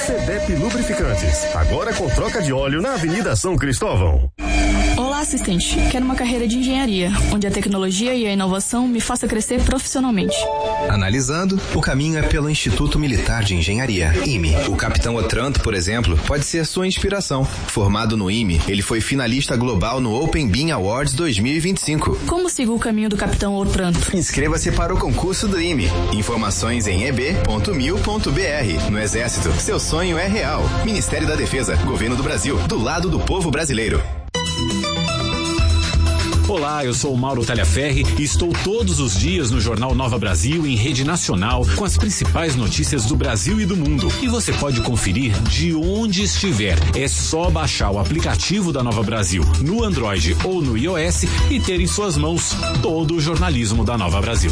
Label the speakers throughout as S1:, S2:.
S1: CDEP Lubrificantes, agora com troca de óleo na Avenida São Cristóvão.
S2: Olá, assistente. Quero uma carreira de engenharia, onde a tecnologia e a inovação me faça crescer profissionalmente.
S3: Analisando, o caminho é pelo Instituto Militar de Engenharia, IME. O capitão Otranto, por exemplo, pode ser sua inspiração. Formado no IME, ele foi finalista global no Open Beam Awards 2025.
S2: Como sigo o caminho do capitão Otranto?
S3: Inscreva-se para o concurso do IME. Informações em eb.mil.br. No Exército, seu sonho é real. Ministério da Defesa, Governo do Brasil, do lado do povo brasileiro.
S4: Olá, eu sou o Mauro Talhaferri e estou todos os dias no Jornal Nova Brasil em rede nacional com as principais notícias do Brasil e do mundo. E você pode conferir de onde estiver. É só baixar o aplicativo da Nova Brasil no Android ou no iOS e ter em suas mãos todo o jornalismo da Nova Brasil.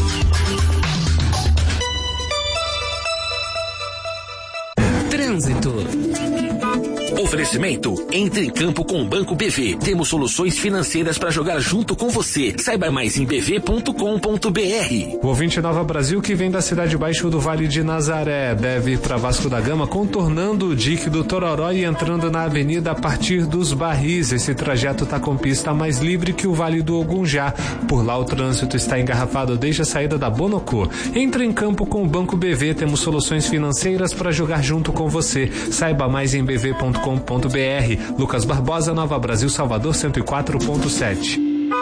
S5: Trânsito.
S6: Oferecimento, entre em campo com o Banco BV. Temos soluções financeiras para jogar junto com você. Saiba mais em bv.com.br.
S7: O ouvinte Nova Brasil que vem da Cidade Baixa do Vale de Nazaré deve ir para Vasco da Gama contornando o dique do Tororó e entrando na avenida a partir dos Barris. Esse trajeto está com pista mais livre que o Vale do Ogunjá. Por lá o trânsito está engarrafado desde a saída da Bonocô. Entre em campo com o Banco BV. Temos soluções financeiras para jogar junto com você. Saiba mais em bv.com.br. Lucas Barbosa, Nova Brasil, Salvador 104.7.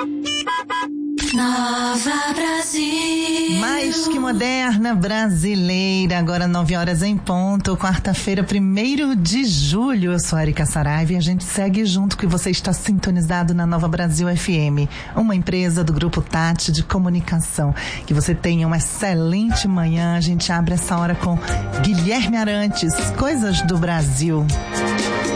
S8: Nova Brasil.
S9: Mais que moderna brasileira. Agora 9 horas em ponto. Quarta-feira, 1º de julho. Eu sou a Erika Saraiva e a gente segue junto que você está sintonizado na Nova Brasil FM. Uma empresa do Grupo Tati de Comunicação. Que você tenha uma excelente manhã. A gente abre essa hora com Guilherme Arantes. Coisas do Brasil.